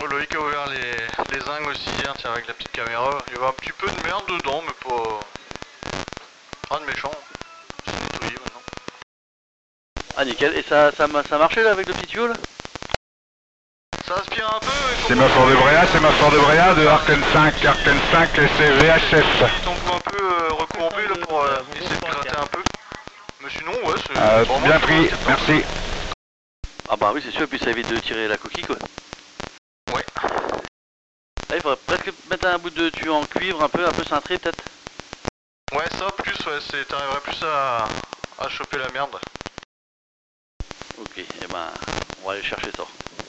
Loïc a ouvert les zingues aussi hier, tiens, avec la petite caméra. Il y avait un petit peu de merde dedans, mais pas... Rien de méchant. C'est nettoyé maintenant. Ah nickel, et ça marchait là avec le petit tuyau là? Ça aspire un peu. Sémaphore de Bréa de Arken 5, c'est VHF. Ils t'ont un peu recourbé là pour essayer de gratter un peu. Mais sinon, ouais, c'est... Bien pris, merci. Ah bah oui c'est sûr, et puis ça évite de tirer la coquille quoi. Ouais. Là il faudrait presque mettre un bout de tuyau en cuivre, un peu cintré peut-être. Ouais, ça plus, ouais, t'arriverais plus à choper la merde. Ok, et ben on va aller chercher ça.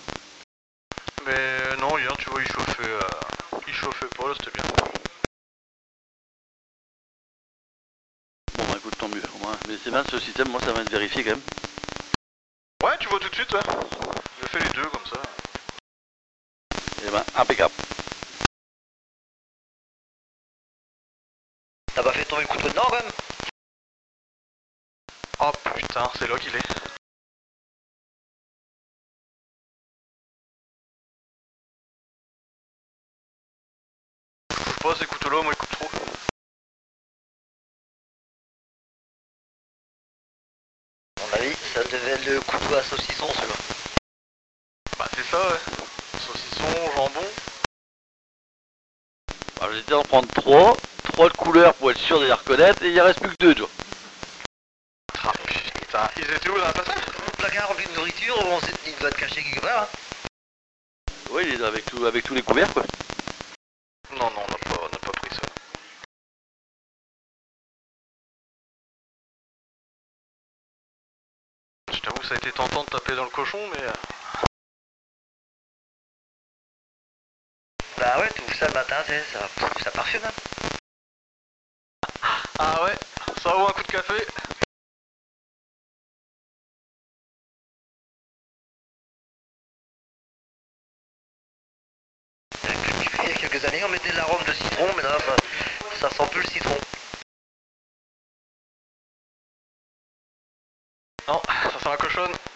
Mais non, hier tu vois, il chauffait pas, là c'était bien. Bon bah écoute, tant mieux, au moins. Mais c'est bien ce système, moi ça va être vérifié quand même. Ouais, tu vois tout de suite, ouais. Je fais les deux comme ça. Et ben impeccable. T'as pas fait tomber le couteau dedans quand même? Oh putain, c'est là qu'il est. Je touche pas ces couteaux là, moi ils coupent trop. À mon avis, ça devait être le couteau à saucisson celui-là. Bah c'est ça, ouais. Saucisson, jambon. Alors j'étais en prendre 3 de couleurs pour être sûr de les reconnaître, et il en reste plus que 2 tu vois. Ah putain, ils étaient où dans la passage? Le placard rempli de nourriture, il doit être caché quelque part. Hein. Oui, il est avec tous les couverts quoi. Non, on n'a pas pris ça. Je t'avoue que ça a été tentant de taper dans le cochon, mais... Bah ouais, tu ouvres ça le matin, tu sais, ça parfume. Hein. Ah ouais, ça vaut un coup de café. Il y a quelques années, on mettait de l'arôme de citron, mais là, ça sent plus le citron. Non, ça sent la cochonne.